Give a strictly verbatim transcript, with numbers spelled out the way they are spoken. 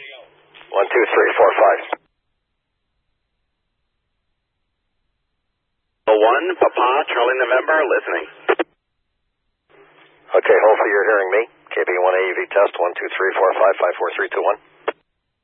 One, two, three, four, five. One, Papa, Charlie November, listening. Okay, hopefully you're hearing me. K B one A U V test, one, two, three, four, five, five, four, three, two, one.